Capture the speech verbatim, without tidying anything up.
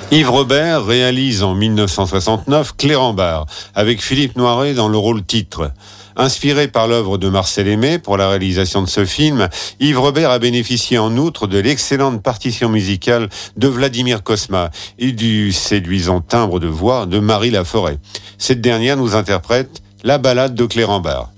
Yves Robert réalise en dix-neuf cent soixante-neuf Clérambault, avec Philippe Noiret dans le rôle titre. Inspiré par l'œuvre de Marcel Aimé pour la réalisation de ce film, Yves Robert a bénéficié en outre de l'excellente partition musicale de Vladimir Cosma et du séduisant timbre de voix de Marie Laforêt. Cette dernière nous interprète la ballade de Clérambault.